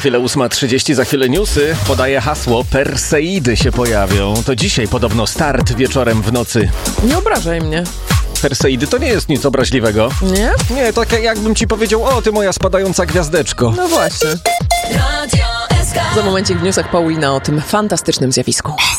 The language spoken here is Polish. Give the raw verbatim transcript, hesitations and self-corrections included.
chwilę ósma trzydzieści, za chwilę newsy. Podaje hasło, Perseidy się pojawią. To dzisiaj podobno start wieczorem w nocy. Nie obrażaj mnie. Perseidy to nie jest nic obraźliwego. Nie? Nie, tak jakbym ci powiedział, o ty moja spadająca gwiazdeczko. No właśnie. Za momencik w newsach Paulina o tym fantastycznym zjawisku.